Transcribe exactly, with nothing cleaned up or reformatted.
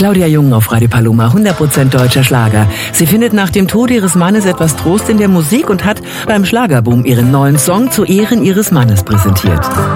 Claudia Jung auf Radio Paloma, hundert Prozent deutscher Schlager. Sie findet nach dem Tod ihres Mannes etwas Trost in der Musik und hat beim Schlagerboom ihren neuen Song zu Ehren ihres Mannes präsentiert.